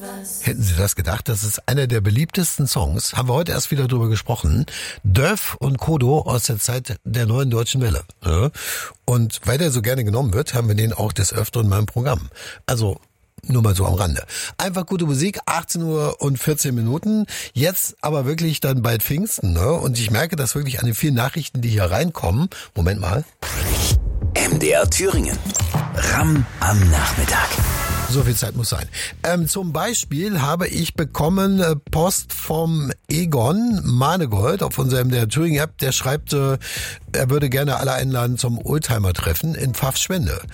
Hätten Sie das gedacht? Das ist einer der beliebtesten Songs. Haben wir heute erst wieder drüber gesprochen. Dörf und Kodo aus der Zeit der Neuen Deutschen Welle. Ja. Und weil der so gerne genommen wird, haben wir den auch des Öfteren mal im Programm. Also nur mal so am Rande. Einfach gute Musik, 18 Uhr und 14 Minuten. Jetzt aber wirklich dann bald Pfingsten. Ne? Und ich merke das wirklich an den vielen Nachrichten, die hier reinkommen. Moment mal. MDR Thüringen. Ramm am Nachmittag. So viel Zeit muss sein. Zum Beispiel habe ich bekommen Post vom Egon Manegold auf unserer MDR Thüringen App. Der schreibt, er würde gerne alle einladen zum Oldtimer-Treffen in Pfaffschwende.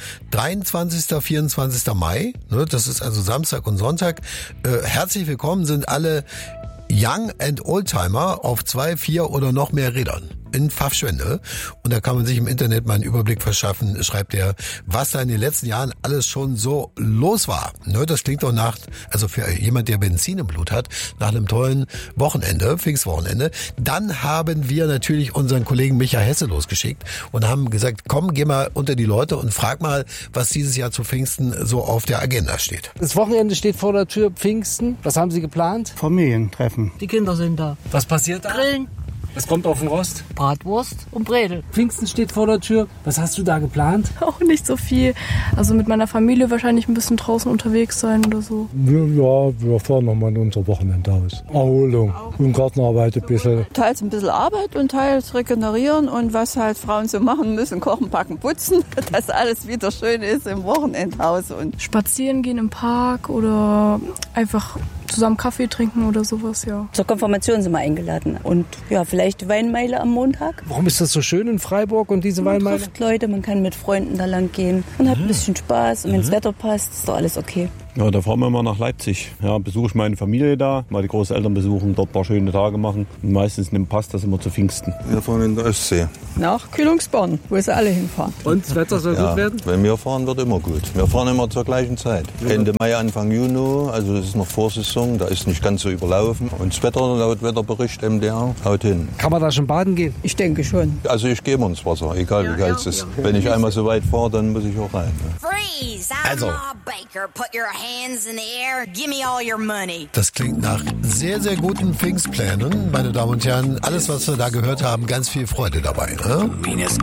23. 24. Mai, ne, das ist also Samstag und Sonntag. Herzlich willkommen sind alle Young and Oldtimer auf 2, 4 oder noch mehr Rädern in Pfaffschwende. Und da kann man sich im Internet mal einen Überblick verschaffen, schreibt er, was da in den letzten Jahren alles schon so los war. Ne, das klingt doch nach, also für jemand, der Benzin im Blut hat, nach einem tollen Wochenende, Pfingstwochenende. Dann haben wir natürlich unseren Kollegen Micha Hesse losgeschickt und haben gesagt, komm, geh mal unter die Leute und frag mal, was dieses Jahr zu Pfingsten so auf der Agenda steht. Das Wochenende steht vor der Tür, Pfingsten. Was haben Sie geplant? Familientreffen. Die Kinder sind da. Was passiert da? Grillen, Was kommt auf den Rost? Bratwurst und Bredel. Pfingsten steht vor der Tür. Was hast du da geplant? Auch nicht so viel. Also mit meiner Familie wahrscheinlich ein bisschen draußen unterwegs sein oder so. Ja, wir fahren nochmal in unser Wochenendhaus. Erholung und Gartenarbeit ein bisschen. Teils ein bisschen Arbeit und teils regenerieren und was halt Frauen so machen müssen, kochen, backen, putzen, dass alles wieder schön ist im Wochenendhaus. Und Spazieren gehen im Park oder einfach zusammen Kaffee trinken oder sowas, ja. Zur Konfirmation sind wir eingeladen und ja, vielleicht die Weinmeile am Montag. Warum ist das so schön in Freiburg und diese Man Weinmeile? trifft Leute, man kann mit Freunden da lang gehen und hat ein bisschen Spaß und wenn das Wetter passt, ist doch alles okay. Ja, da fahren wir mal nach Leipzig. Ja, besuche ich meine Familie da, mal die Großeltern besuchen, dort ein paar schöne Tage machen. Und meistens nimmt Pass das immer zu Pfingsten. Wir fahren in der Ostsee. nach Kühlungsborn, wo sie alle hinfahren. Und das Wetter soll gut werden? Wenn wir fahren, wird immer gut. Wir fahren immer zur gleichen Zeit. Ende Mai, Anfang Juni, also das ist noch Vorsaison, da ist nicht ganz so überlaufen. Und das Wetter, laut Wetterbericht MDR, haut hin. Kann man da schon baden gehen? Ich denke schon. Also ich gehe immer ins Wasser, egal wie kalt es ist. Wenn ich einmal so weit fahre, dann muss ich auch rein. Also, das klingt nach sehr, sehr guten Pfingstplänen, meine Damen und Herren. Alles, was wir da gehört haben, ganz viel Freude dabei. Ne?